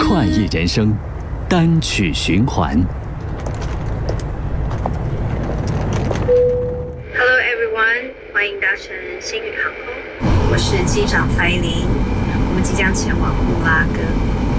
创意人生单曲循环。 Hello everyone， 欢迎搭乘星宇航空，我是机长蔡依林，我们即将前往布拉格。